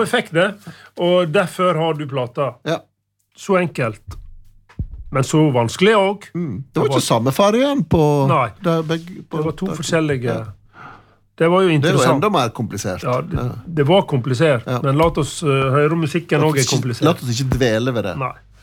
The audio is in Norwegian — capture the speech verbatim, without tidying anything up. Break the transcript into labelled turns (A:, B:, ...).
A: vi fikk det, og derfor har du plata.
B: Ja.
A: Så enkelt. Men så vanskelig også.
B: Mm. Det var ikke samme fargen på...
A: Nei,
B: det, begge, på,
A: det var to forskjellige...
B: Ja.
A: Det var jo
B: Det er jo
A: interessant.
B: enda mer komplisert.
A: Ja, det, det var komplisert,
B: Ja.
A: men la oss uh, høre musikken også er komplisert.
B: La oss ikke dvele ved det.
A: Nei.